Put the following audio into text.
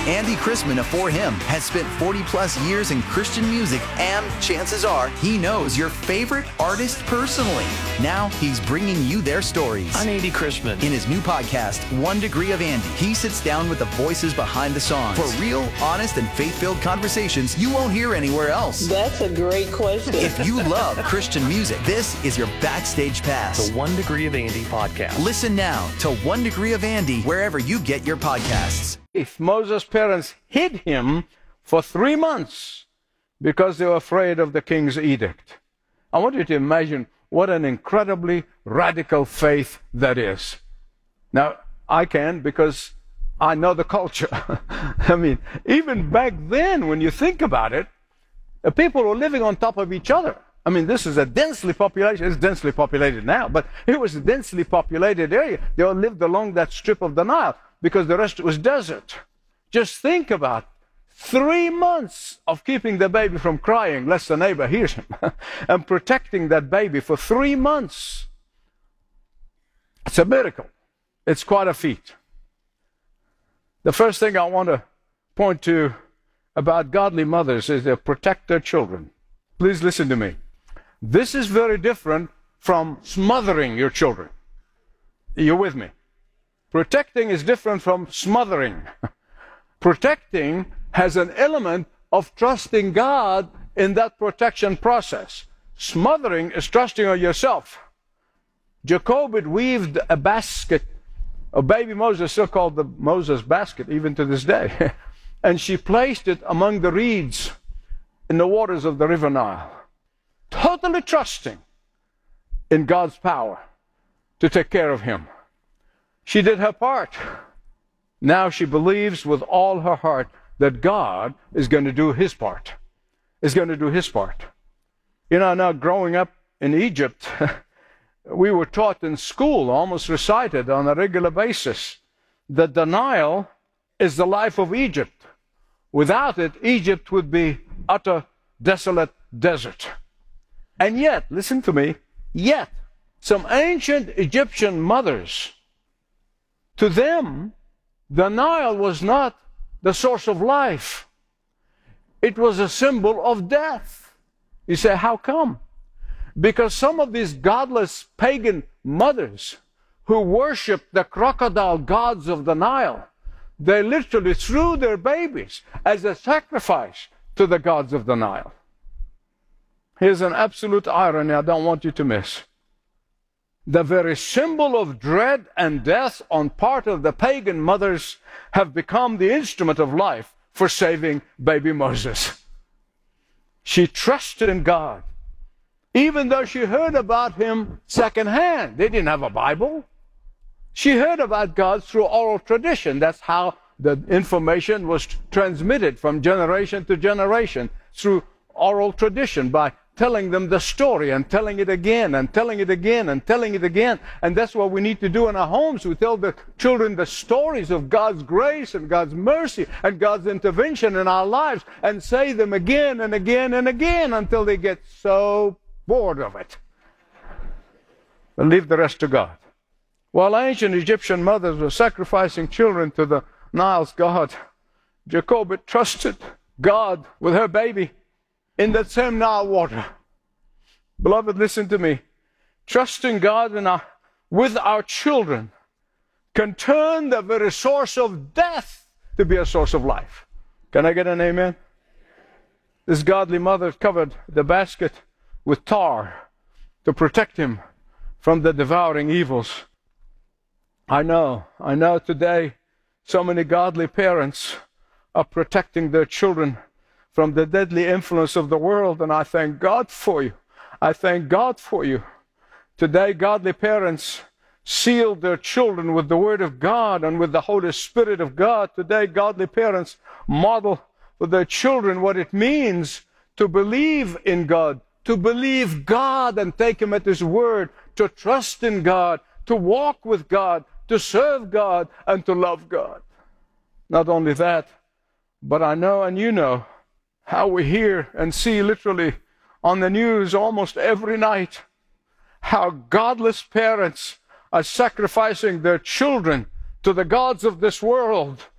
Andy Chrisman of For Him has spent 40-plus years in Christian music, and chances are he knows your favorite artist personally. Now he's bringing you their stories. I'm Andy Chrisman. In his new podcast, 1 Degree of Andy, he sits down with the voices behind the songs for real, honest, and faith-filled conversations you won't hear anywhere else. That's a great question. If you love Christian music, this is your backstage pass. The 1 Degree of Andy podcast. Listen now to 1 Degree of Andy wherever you get your podcasts. If Moses' parents hid him for 3 months because they were afraid of the king's edict, I want you to imagine what an incredibly radical faith that is. Now, I can because I know the culture. I mean, even back then, when you think about it, the people were living on top of each other. I mean, this is a densely populated, it's densely populated now, but it was a densely populated area. They all lived along that strip of the Nile because the rest was desert. Just think about 3 months of keeping the baby from crying lest the neighbor hears him and protecting that baby for 3 months. It's a miracle. It's quite a feat. The first thing I want to point to about godly mothers is they protect their children. Please listen to me. This is very different from smothering your children. You're with me? Protecting is different from smothering. Protecting has an element of trusting God in that protection process. Smothering is trusting on yourself. Jacob had weaved a basket, a baby Moses, still called the Moses basket, even to this day. And she placed it among the reeds in the waters of the river Nile, totally trusting in God's power to take care of him. She did her part. Now she believes with all her heart that God is going to do his part. Is going to do his part. You know, now growing up in Egypt, we were taught in school, almost recited on a regular basis, that the Nile is the life of Egypt. Without it, Egypt would be utter, desolate desert. And yet, listen to me, yet, some ancient Egyptian mothers, to them, the Nile was not the source of life. It was a symbol of death. You say, how come? Because some of these godless pagan mothers who worshiped the crocodile gods of the Nile, they literally threw their babies as a sacrifice to the gods of the Nile. Here's an absolute irony I don't want you to miss. The very symbol of dread and death on part of the pagan mothers have become the instrument of life for saving baby Moses. She trusted in God, even though she heard about him secondhand. They didn't have a Bible. She heard about God through oral tradition. That's how the information was transmitted from generation to generation, through oral tradition, by telling them the story and telling it again and telling it again and telling it again. And that's what we need to do in our homes. We tell the children the stories of God's grace and God's mercy and God's intervention in our lives, and say them again and again and again until they get so bored of it. But leave the rest to God. While ancient Egyptian mothers were sacrificing children to the Nile's god, Jacob trusted God with her baby in that same Nile water. Beloved, listen to me. Trusting God with our children can turn the very source of death to be a source of life. Can I get an amen? This godly mother covered the basket with tar to protect him from the devouring evils. I know today so many godly parents are protecting their children from the deadly influence of the world, and I thank God for you. I thank God for you. Today, godly parents seal their children with the Word of God and with the Holy Spirit of God. Today, godly parents model for their children what it means to believe in God, to believe God and take Him at His word, to trust in God, to walk with God, to serve God, and to love God. Not only that, but I know and you know how we hear and see literally on the news almost every night how godless parents are sacrificing their children to the gods of this world